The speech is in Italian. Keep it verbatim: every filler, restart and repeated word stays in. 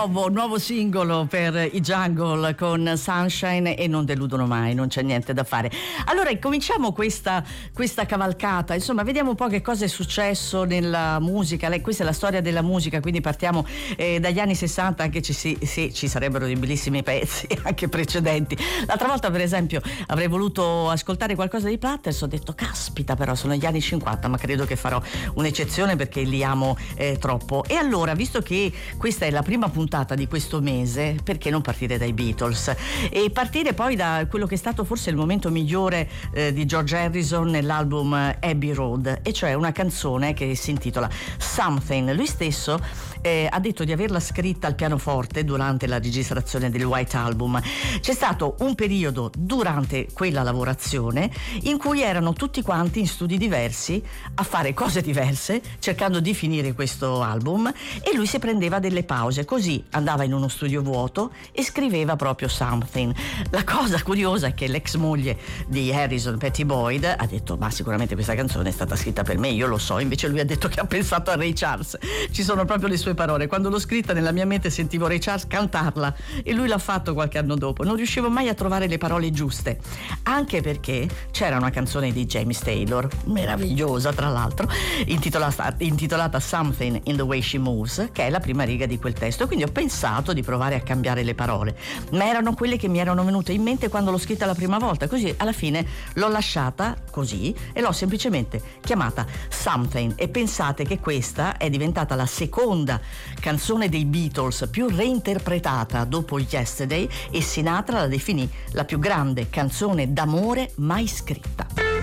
nuovo, nuovo singolo per i Jungle con Sunshine e non deludono mai, non c'è niente da fare. Allora incominciamo questa, questa cavalcata, insomma vediamo un po' che cosa è successo nella musica. Lei, questa è la storia della musica, quindi partiamo eh, dagli anni sessanta, anche ci, sì, sì, ci sarebbero dei bellissimi pezzi anche precedenti. L'altra volta per esempio avrei voluto ascoltare qualcosa di Platters, ho detto caspita, però sono gli anni cinquanta, ma credo che farò un'eccezione perché li amo eh, troppo. E allora, visto che questa è la prima puntata di questo mese, perché non partire dai Beatles e partire poi da quello che è stato forse il momento migliore eh, di George Harrison nell'album Abbey Road, e cioè una canzone che si intitola Something. Lui stesso eh, ha detto di averla scritta al pianoforte durante la registrazione del White Album. C'è stato un periodo durante quella lavorazione in cui erano tutti quanti in studi diversi a fare cose diverse cercando di finire questo album, e lui si prendeva delle pause, così andava in uno studio vuoto e scriveva proprio Something. La cosa curiosa è che l'ex moglie di Harrison, Patty Boyd, ha detto ma sicuramente questa canzone è stata scritta per me, io lo so, invece lui ha detto che ha pensato a Ray Charles. Ci sono proprio le sue parole: quando l'ho scritta nella mia mente sentivo Ray Charles cantarla, e lui l'ha fatto qualche anno dopo. Non riuscivo mai a trovare le parole giuste, anche perché c'era una canzone di James Taylor meravigliosa tra l'altro intitolata, intitolata Something in the Way She Moves, che è la prima riga di quel testo, quindi ho pensato di provare a cambiare le parole, ma erano quelle che mi erano venute in mente quando l'ho scritta la prima volta, così alla fine l'ho lasciata così e l'ho semplicemente chiamata Something. E pensate che questa è diventata la seconda canzone dei Beatles più reinterpretata dopo Yesterday, e Sinatra la definì la più grande canzone d'amore mai scritta.